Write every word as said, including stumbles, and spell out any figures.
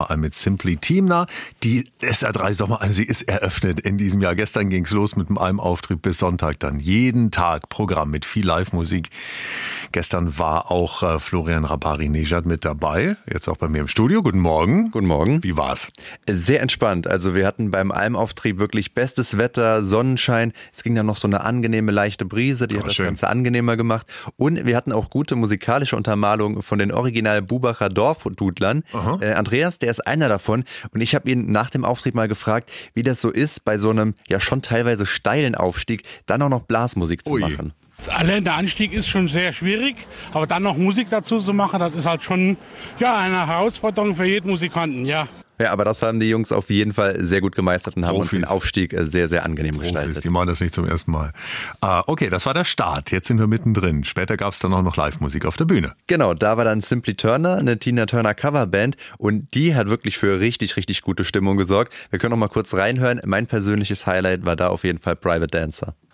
Sommeralm mit Simply Timna. Die S R drei Sommeralm, sie ist eröffnet in diesem Jahr. Gestern ging's los mit dem Almauftritt bis Sonntag dann. Jeden Tag Programm mit viel Live-Musik. Gestern war auch äh, Florian Rabari-Nejad mit dabei. Jetzt auch bei mir im Studio. Guten Morgen. Guten Morgen. Wie war's? Sehr entspannt. Also wir hatten beim Almauftrieb wirklich bestes Wetter, Sonnenschein. Es ging dann noch so eine angenehme, leichte Brise. Die Oh, hat das schön. Ganze angenehmer gemacht. Und wir hatten auch gute musikalische Untermalung von den original Bubacher Dorfdudlern. Äh, Andreas, der ist einer davon. Und ich habe ihn nach dem Auftrieb mal gefragt, wie das so ist, bei so einem ja schon teilweise steilen Aufstieg, dann auch noch Blasmusik zu Ui. machen. Allein der Anstieg ist schon sehr schwierig, aber dann noch Musik dazu zu machen, das ist halt schon ja, eine Herausforderung für jeden Musikanten, ja. Ja, aber das haben die Jungs auf jeden Fall sehr gut gemeistert und haben uns Profis. den Aufstieg äh, sehr, sehr angenehm Profis, gestaltet. die machen das nicht zum ersten Mal. Ah, okay, das war der Start. Jetzt sind wir mittendrin. Später gab's dann auch noch Live-Musik auf der Bühne. Genau, da war dann Simply Turner, eine Tina Turner Coverband und die hat wirklich für richtig, richtig gute Stimmung gesorgt. Wir können noch mal kurz reinhören. Mein persönliches Highlight war da auf jeden Fall Private Dancer.